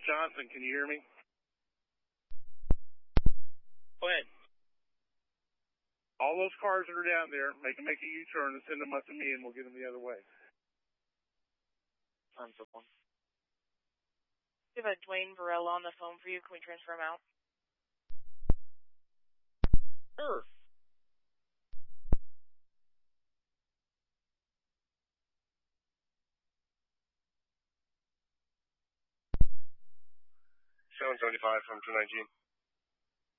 Johnson, can you hear me? Go ahead. All those cars that are down there, make a U-turn and send them up to me, and we'll get them the other way. Time's up one. We have a Dwayne Varela on the phone for you. Can we transfer him out? Sure. Seven 75 from 219.